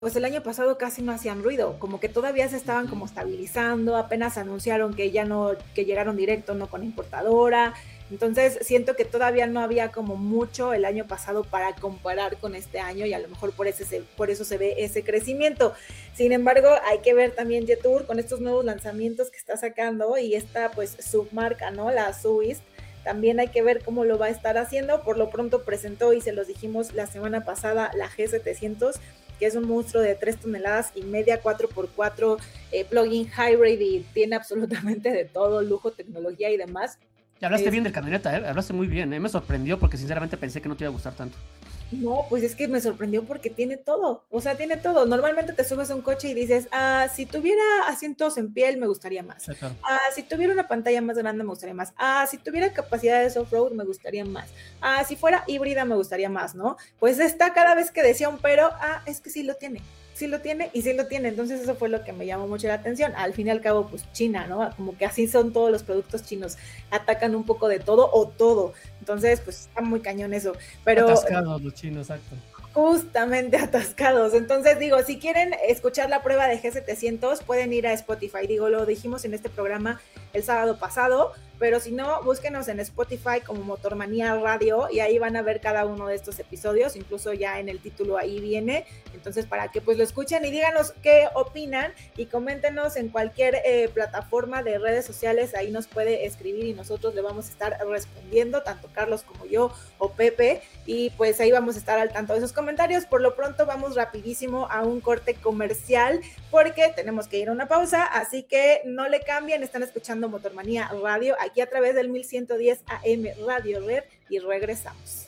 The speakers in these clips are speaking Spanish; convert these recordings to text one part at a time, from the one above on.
pues el año pasado casi no hacían ruido, como que todavía se estaban como estabilizando, apenas anunciaron que ya no, que llegaron directo, no con importadora. Entonces siento que todavía no había como mucho el año pasado para comparar con este año y a lo mejor por eso se ve ese crecimiento. Sin embargo, hay que ver también Jetour con estos nuevos lanzamientos que está sacando y esta pues submarca, ¿no? La Swiss. También hay que ver cómo lo va a estar haciendo. Por lo pronto presentó, y se los dijimos la semana pasada, la G700, que es un monstruo de 3 toneladas y media, 4x4, plug-in hybrid, y tiene absolutamente de todo, lujo, tecnología y demás. Y hablaste bien del camioneta, hablaste muy bien, me sorprendió porque sinceramente pensé que no te iba a gustar tanto. No, pues es que me sorprendió porque tiene todo, o sea, tiene todo. Normalmente te subes a un coche y dices, si tuviera asientos en piel me gustaría más. Sí, claro. Si tuviera una pantalla más grande me gustaría más. Si tuviera capacidades off-road me gustaría más. Si fuera híbrida me gustaría más, ¿no? Pues está cada vez que decía un pero, es que sí lo tiene y sí lo tiene. Entonces eso fue lo que me llamó mucho la atención. Al fin y al cabo, pues China, ¿no? Como que así son todos los productos chinos, atacan un poco de todo o todo. Entonces, pues está muy cañón eso. Pero atascados los chinos, exacto. Justamente atascados. Entonces digo, si quieren escuchar la prueba de G700 pueden ir a Spotify. Digo, lo dijimos en este programa el sábado pasado, pero si no, búsquenos en Spotify como Motormanía Radio y ahí van a ver cada uno de estos episodios, incluso ya en el título ahí viene. Entonces para que pues lo escuchen y díganos qué opinan y coméntenos en cualquier plataforma de redes sociales, ahí nos puede escribir y nosotros le vamos a estar respondiendo, tanto Carlos como yo o Pepe, y pues ahí vamos a estar al tanto de esos comentarios. Por lo pronto vamos rapidísimo a un corte comercial porque tenemos que ir a una pausa, así que no le cambien, están escuchando Motormanía Radio aquí a través del 1110 AM Radio Red y regresamos.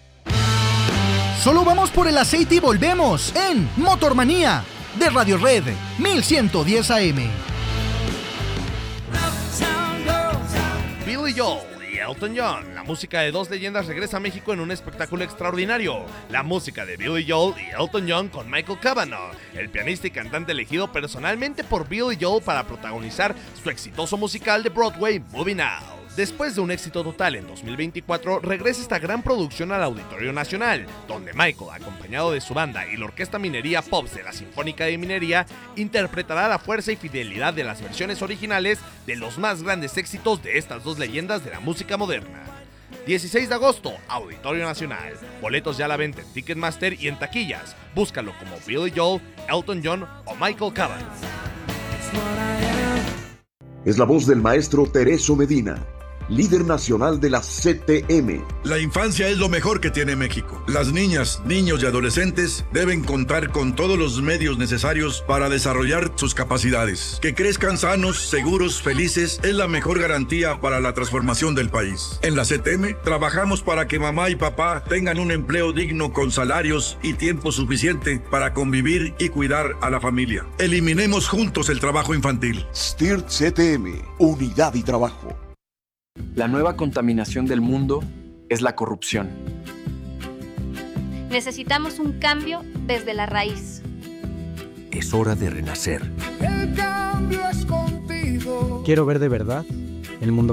Solo vamos por el aceite y volvemos en Motormanía de Radio Red 1110 AM. Billy Joel y Elton John. La música de dos leyendas regresa a México en un espectáculo extraordinario. La música de Billy Joel y Elton John con Michael Cavanagh, el pianista y cantante elegido personalmente por Billy Joel para protagonizar su exitoso musical de Broadway, Moving Now. Después de un éxito total en 2024, regresa esta gran producción al Auditorio Nacional, donde Michael, acompañado de su banda y la Orquesta Minería Pops de la Sinfónica de Minería, interpretará la fuerza y fidelidad de las versiones originales de los más grandes éxitos de estas dos leyendas de la música moderna. 16 de agosto, Auditorio Nacional. Boletos ya a la venta en Ticketmaster y en taquillas. Búscalo como Billy Joel, Elton John o Michael Cavanagh. Es la voz del maestro Tereso Medina, líder nacional de la CTM. La infancia es lo mejor que tiene México. Las niñas, niños y adolescentes deben contar con todos los medios necesarios para desarrollar sus capacidades. Que crezcan sanos, seguros, felices es la mejor garantía para la transformación del país. En la CTM trabajamos para que mamá y papá tengan un empleo digno con salarios y tiempo suficiente para convivir y cuidar a la familia. Eliminemos juntos el trabajo infantil. STIRT CTM, unidad y trabajo. La nueva contaminación del mundo es la corrupción. Necesitamos un cambio desde la raíz. Es hora de renacer. El cambio es contigo. Quiero ver de verdad el mundo